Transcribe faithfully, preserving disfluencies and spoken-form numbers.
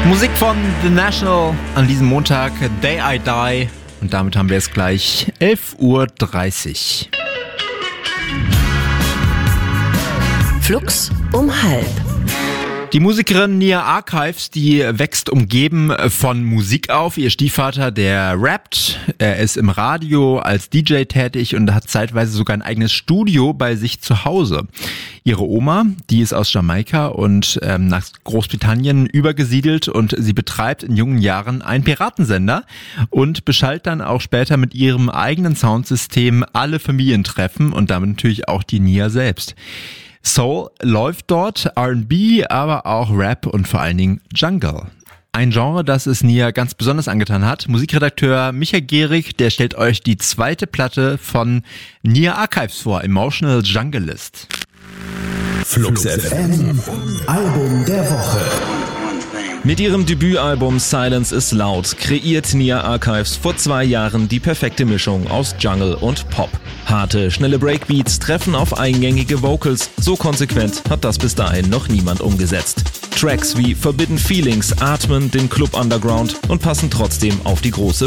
Musik von The National an diesem Montag, Day I Die. Und damit haben wir es gleich elf Uhr dreißig. Flux um halb. Die Musikerin Nia Archives, die wächst umgeben von Musik auf. Ihr Stiefvater, der rappt, er ist im Radio als D J tätig und hat zeitweise sogar ein eigenes Studio bei sich zu Hause. Ihre Oma, die ist aus Jamaika und ähm, nach Großbritannien übergesiedelt und sie betreibt in jungen Jahren einen Piratensender und beschallt dann auch später mit ihrem eigenen Soundsystem alle Familientreffen und damit natürlich auch die Nia selbst. Soul läuft dort, R and B, aber auch Rap und vor allen Dingen Jungle. Ein Genre, das es Nia ganz besonders angetan hat. Musikredakteur Micha Gehrig, der stellt euch die zweite Platte von Nia Archives vor, Emotional Junglist. Flux F M, Album der Woche. Mit ihrem Debütalbum Silence is Loud kreiert Nia Archives vor zwei Jahren die perfekte Mischung aus Jungle und Pop. Harte, schnelle Breakbeats treffen auf eingängige Vocals. So konsequent hat das bis dahin noch niemand umgesetzt. Tracks wie Forbidden Feelings atmen den Club Underground und passen trotzdem auf die große